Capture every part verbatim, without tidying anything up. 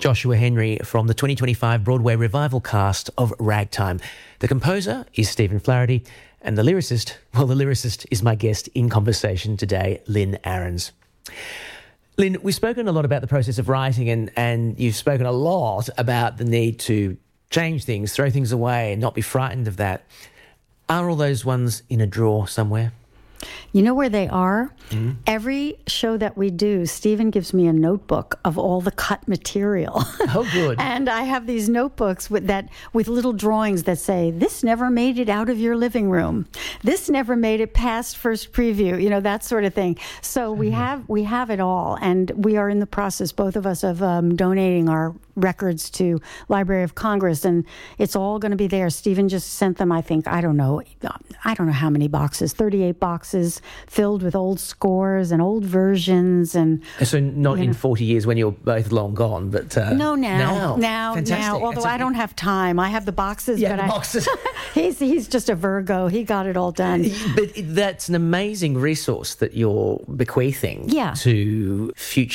Joshua Henry from the twenty twenty-five Broadway revival cast of Ragtime. The composer is Stephen Flaherty, and the lyricist, well, the lyricist is my guest in conversation today, Lynn Ahrens. Lynn, we've spoken a lot about the process of writing, and, and you've spoken a lot about the need to change things, throw things away, and not be frightened of that. Are all those ones in a drawer somewhere? You know where they are? Mm. Every show that we do, Stephen gives me a notebook of all the cut material. Oh, good. And I have these notebooks with that with little drawings that say, this never made it out of your living room. This never made it past first preview, you know, that sort of thing. So we have we have it all. And we are in the process, both of us, of um, donating our records to Library of Congress, and it's all going to be there. Stephen just sent them, I think, I don't know, I don't know how many boxes, thirty-eight boxes filled with old scores and old versions. And so not in know. forty years when you're both long gone, but uh, no, now, now, now, Fantastic. now. Although a, I don't have time, I have the boxes. Yeah, but the I, boxes. he's he's just a Virgo. He got it all done. But that's an amazing resource that you're bequeathing yeah. to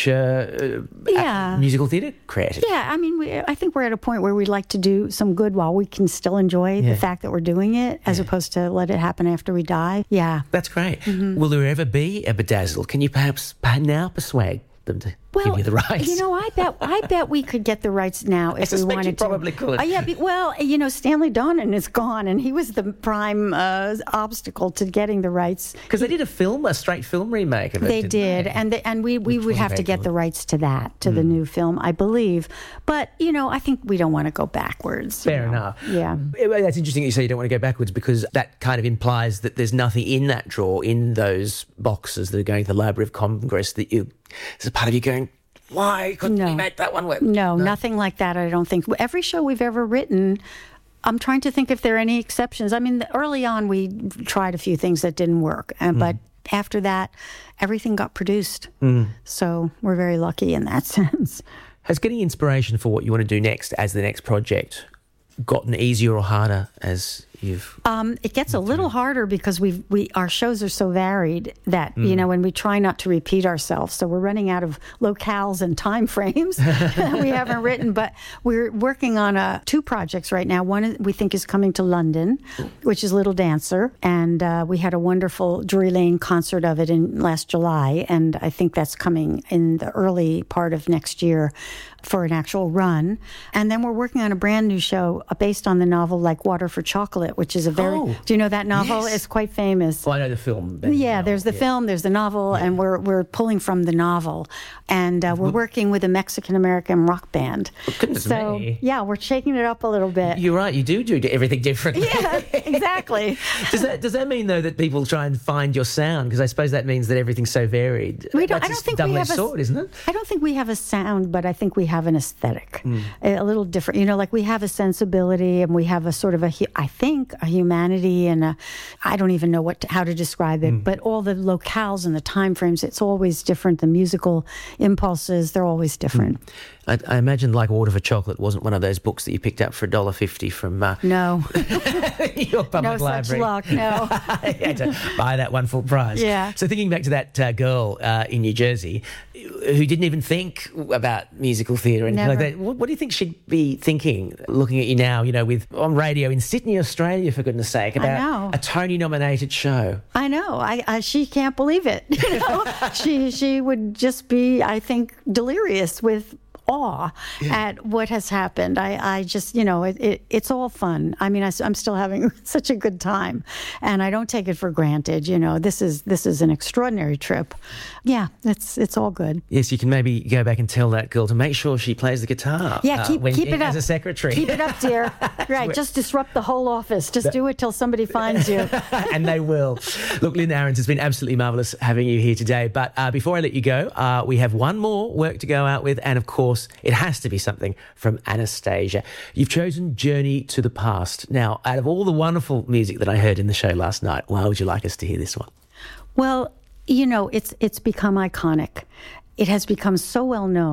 future uh, yeah. musical theatre creators. Yeah, I mean, we, I think we're at a point where we'd like to do some good while we can still enjoy yeah. the fact that we're doing it, as yeah. opposed to let it happen after we die. Yeah. That's great. Mm-hmm. Will there ever be a Bedazzle? Can you perhaps now persuade them to well, give you the rights? You know, I bet I bet we could get the rights now if I we wanted you probably to. could. Uh, yeah, be, well, you know, Stanley Donen is gone, and he was the prime uh, obstacle to getting the rights. Because they did a film, a straight film remake of it. They didn't did, they? and the, and we, we would have to get good. the rights to that, to mm. the new film, I believe. But, you know, I think we don't want to go backwards. Fair you know? enough. Yeah. That's interesting that you say you don't want to go backwards, because that kind of implies that there's nothing in that drawer, in those boxes that are going to the Library of Congress, that you, there's a part of you going, why couldn't no. we make that one work? No, no, nothing like that, I don't think. Every show we've ever written, I'm trying to think if there are any exceptions. I mean, early on we tried a few things that didn't work, uh, mm. but after that, everything got produced. Mm. So we're very lucky in that sense. Has getting inspiration for what you want to do next as the next project gotten easier or harder as you've... Um, it gets a little harder because we we our shows are so varied that, mm. you know, and we try not to repeat ourselves. So we're running out of locales and time frames that we haven't written. But we're working on uh, two projects right now. One we think is coming to London, which is Little Dancer. And uh, we had a wonderful Drury Lane concert of it in last July. And I think that's coming in the early part of next year for an actual run. And then we're working on a brand new show based on the novel Like Water for Chocolate, which is a very... Oh, do you know that novel? yes. It's quite famous. Well, I know the film. Yeah, the there's the yeah. film, there's the novel, yeah. and we're we're pulling from the novel. And uh, we're well, working with a Mexican-American rock band. Well, goodness so, me. yeah, we're shaking it up a little bit. You're right, you do do everything differently. Yeah, exactly. does that does that mean, though, that people try and find your sound? Because I suppose that means that everything's so varied. We don't, That's I don't a think we have a sword, isn't it? I don't think we have a sound, but I think we have an aesthetic. Mm. A, a little different. You know, like we have a sensibility and we have a sort of a, I think, a humanity and a, I don't even know what to, how to describe it, mm. but all the locales and the time frames, it's always different. The musical impulses, they're always different. Mm. I, I imagine Like Water for Chocolate wasn't one of those books that you picked up for a dollar fifty from uh, no. your public no library. Such luck, no. You had to buy that one full price. Yeah. So thinking back to that uh, girl uh, in New Jersey who didn't even think about musical theatre or anything Never. like that, what, what do you think she'd be thinking, looking at you now, you know, with on radio in Sydney, Australia, for goodness sake, about a Tony-nominated show? I know. I, I she can't believe it. You know? she she would just be, I think, delirious with awe yeah. at what has happened. I, I just, you know, it, it, it's all fun. I mean, I, I'm still having such a good time, and I don't take it for granted. You know, this is this is an extraordinary trip. Yeah, it's it's all good. Yes, you can maybe go back and tell that girl to make sure she plays the guitar. Yeah, keep uh, when, keep it as up as a secretary. Keep it up, dear. Right, just disrupt the whole office. Just do it till somebody finds you. And they will. Look, Lynn Ahrens, it's been absolutely marvellous having you here today. But uh, before I let you go, uh, we have one more work to go out with, and of course, it has to be something from Anastasia. You've chosen Journey to the Past. Now, out of all the wonderful music that I heard in the show last night, why would you like us to hear this one? Well, you know, it's it's become iconic. It has become so well known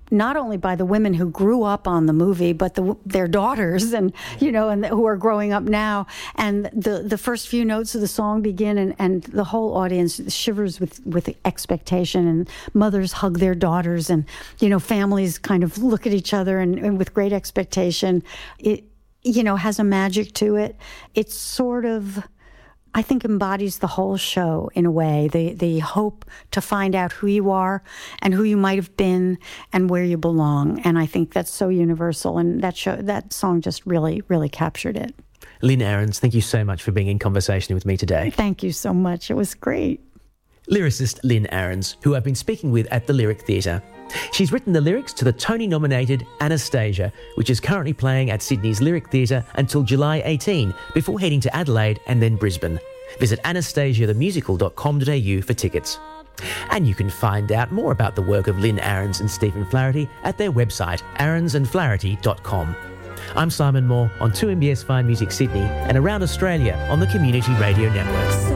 not only by the women who grew up on the movie, but the, their daughters, and you know, and the, who are growing up now. And the the first few notes of the song begin, and, and the whole audience shivers with with expectation. And mothers hug their daughters, and you know, families kind of look at each other and, and with great expectation. It you know has a magic to it. It's sort of, I think, embodies the whole show in a way, the the hope to find out who you are and who you might have been and where you belong. And I think that's so universal, and that show, that song just really, really captured it. Lynn Ahrens, thank you so much for being in conversation with me today. Thank you so much. It was great. Lyricist Lynn Ahrens, who I've been speaking with at the Lyric Theatre. She's written the lyrics to the Tony-nominated Anastasia, which is currently playing at Sydney's Lyric Theatre until July eighteenth, before heading to Adelaide and then Brisbane. Visit anastasia the musical dot com dot a u for tickets. And you can find out more about the work of Lynn Ahrens and Stephen Flaherty at their website, ahrens and flaherty dot com. I'm Simon Moore on two M B S Fine Music Sydney and around Australia on the Community Radio Network.